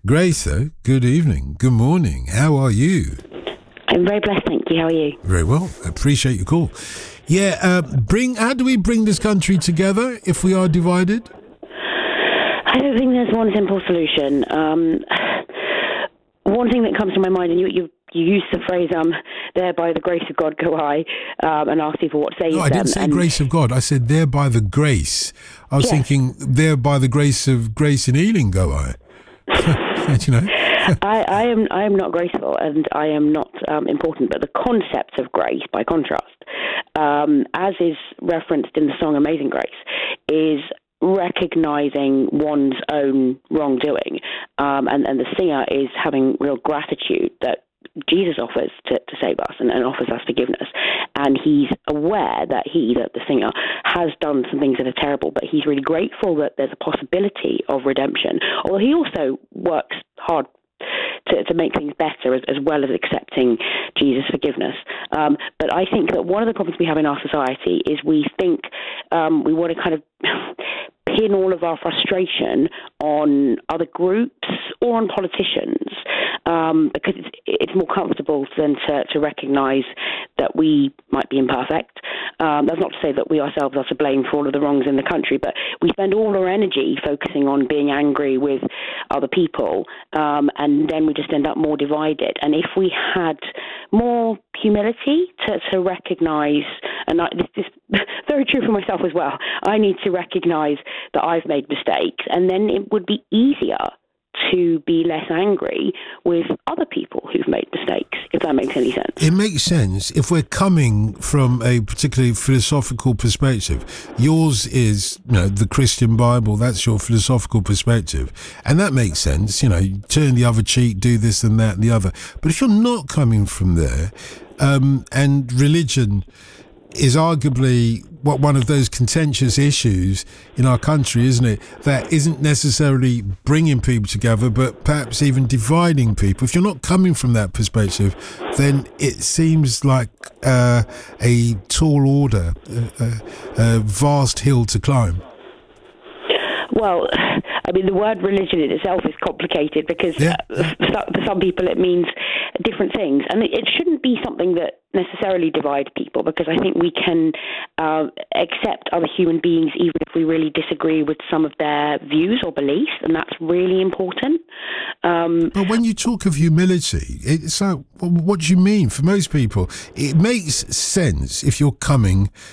Grace, good evening, good morning. How are you? I'm very blessed, thank you. How are you? Very well. Appreciate your call. Yeah, how do we bring this country together if we are divided? I don't think there's one simple solution. One thing that comes to my mind, and you used the phrase, there by the grace of God go I, and asked people what saves them. No, I didn't say grace of God. I said there by the grace. I was thinking there by the grace of grace and healing go I. You know? I am not graceful, and I am not important, but the concept of grace, by contrast, as is referenced in the song Amazing Grace, is recognizing one's own wrongdoing, and the singer is having real gratitude that Jesus offers to save us and offers us forgiveness, and he's aware that the singer, has done some things that are terrible, but he's really grateful that there's a possibility of redemption, although he also works hard to make things better as well as accepting Jesus' forgiveness. But I think that one of the problems we have in our society is we think we want to kind of pin all of our frustration on other groups or on politicians, because it's more comfortable than to recognise that we might be imperfect. That's not to say that we ourselves are to blame for all of the wrongs in the country, but we spend all our energy focusing on being angry with other people, and then we just end up more divided. And if we had more humility to recognise, and this is very true for myself as well, I need to recognise that I've made mistakes, and then it would be easier to be less angry with other people who've made mistakes, if that makes any sense. It makes sense if we're coming from a particularly philosophical perspective. Yours is, the Christian Bible, that's your philosophical perspective. And that makes sense, turn the other cheek, do this and that and the other. But if you're not coming from there, and religion is arguably one of those contentious issues in our country, isn't it? That isn't necessarily bringing people together, but perhaps even dividing people. If you're not coming from that perspective, then it seems like a tall order, a vast hill to climb. Well, I mean, the word religion in itself is complicated because for some people it means different things. And it shouldn't be something that necessarily divides people, because I think we can accept other human beings even if we really disagree with some of their views or beliefs, and that's really important. But when you talk of humility, it's like, what do you mean? For most people, it makes sense if you're coming